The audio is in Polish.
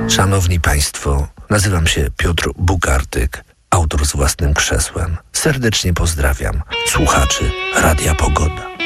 Szanowni Państwo, nazywam się Piotr Bukartyk, autor z własnym krzesłem. Serdecznie pozdrawiam słuchaczy Radia Pogoda.